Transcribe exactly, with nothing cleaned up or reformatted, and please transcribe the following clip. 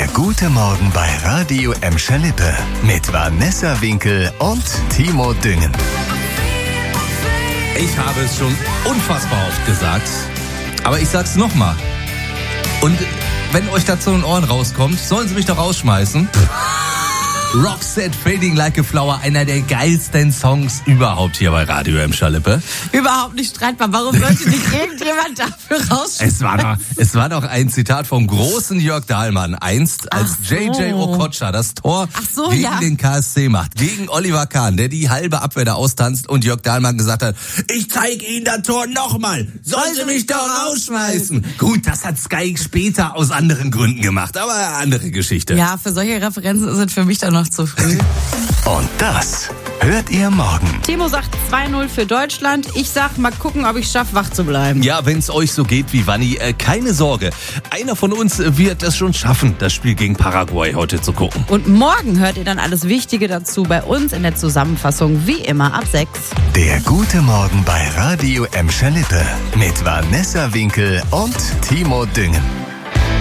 Der gute Morgen bei Radio Emscher Lippe mit Vanessa Winkel und Timo Düngen. Ich habe es schon unfassbar oft gesagt, aber ich sag's nochmal. Und wenn euch dazu in den Ohren rauskommt, sollen sie mich doch rausschmeißen. Roxette, Fading Like a Flower, einer der geilsten Songs überhaupt hier bei Radio Emscher Lippe. Überhaupt nicht streitbar. Warum sollte nicht irgendjemand dafür rausschmeißen? Es war doch, es war doch ein Zitat vom großen Jörg Dahlmann, einst als so. J J Okocha das Tor Ach so, gegen ja. den K S C macht, gegen Oliver Kahn, der die halbe Abwehr da austanzt und Jörg Dahlmann gesagt hat, ich zeige Ihnen das Tor nochmal, sollen Sie mich doch rausschmeißen. Gut, das hat Sky später aus anderen Gründen gemacht, aber andere Geschichte. Ja, für solche Referenzen sind für mich dann noch zu früh. Und das hört ihr morgen. Timo sagt zwei null für Deutschland. Ich sag, mal gucken, ob ich schaffe, wach zu bleiben. Ja, wenn's euch so geht wie Vanni, äh, keine Sorge. Einer von uns wird es schon schaffen, das Spiel gegen Paraguay heute zu gucken. Und morgen hört ihr dann alles Wichtige dazu bei uns in der Zusammenfassung, wie immer ab sechs. Der gute Morgen bei Radio Emscher Lippe mit Vanessa Winkel und Timo Düngen.